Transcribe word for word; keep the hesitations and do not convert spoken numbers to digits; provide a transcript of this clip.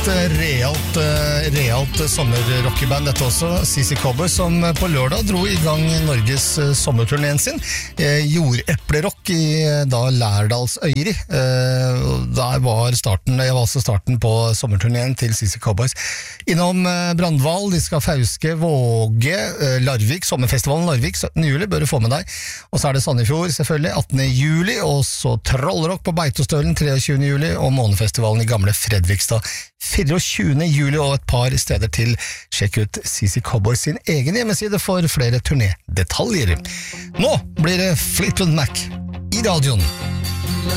realt, realt sommerrockeband dette også, C C Cowboys, som på lørdag dro i gang Norges sommerturneen sin. Jordeplerock i da Lærdalsøyri. Der var starten, det var altså starten på sommerturneen til C C Cowboys. Innom Brandval, de skal Fauske, Våge, Larvik, sommerfestivalen Larvik, syttende juli, bør du få med deg. Og så er det Sandefjord selvfølgelig, attende juli, og så Trollrock på Beitostølen, treogtjuende juli, og Månefestivalen i gamle Fredrikstad, fireogtjuende juli, og et par steder til. Sjekk ut C C Cowboys sin egen hjemmeside for flere turnédetaljer. Nå blir det Fleetwood Mac i radioen.